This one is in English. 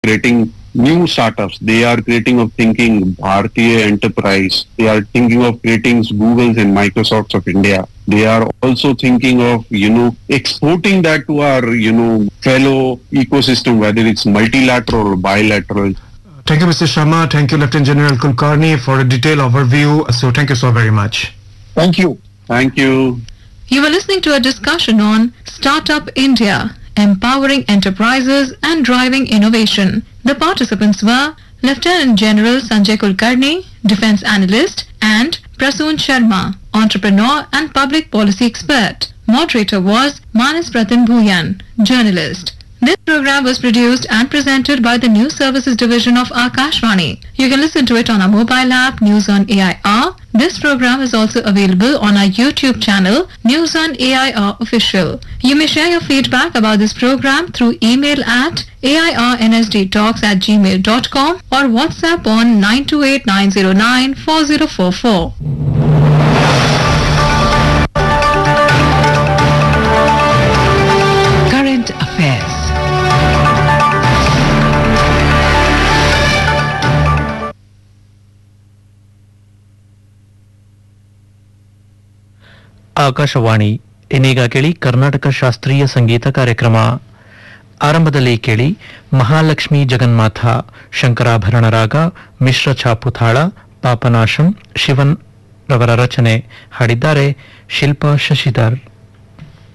creating new startups. They are creating of thinking Bharatiya enterprise. They are thinking of creating Googles and Microsofts of India. They are also thinking of, exporting that to our, fellow ecosystem, whether it's multilateral or bilateral. Thank you, Mr. Sharma. Thank you, Lieutenant General Kulkarni, for a detailed overview. So thank you so very much. Thank you. Thank you. You were listening to a discussion on Startup India, empowering enterprises and driving innovation. The participants were Lieutenant General Sanjay Kulkarni, Defence Analyst, and Prasoon Sharma, Entrepreneur and Public Policy Expert. Moderator was Manas Pratim Bhuyan, Journalist. This program was produced and presented by the News Services Division of Akashvani. You can listen to it on our mobile app, News on AIR. This program is also available on our YouTube channel, News on AIR Official. You may share your feedback about this program through email at airnsdtalks@gmail.com or WhatsApp on 928-909-4044. Current Affairs. Akashvani. ಇನ್ನೀಗ ಕೇಳಿ ಕರ್ನಾಟಕ ಶಾಸ್ತ್ರೀಯ ಸಂಗೀತ ಕಾರ್ಯಕ್ರಮ. ಆರಂಭದಲ್ಲಿ ಕೇಳಿ ಮಹಾಲಕ್ಷ್ಮಿ ಜಗನ್ಮಾಥ, ಶಂಕರಾಭರಣ ರಾಗ, ಮಿಶ್ರ ಛಾಪುತಾಳ, ಪಾಪನಾಶಂ, ಶಿವನ್ ರವರ ರಚನೆ. ಹಾಡಿದ್ದಾರೆ ಶಿಲ್ಪಾ ಶಶಿಧರ್.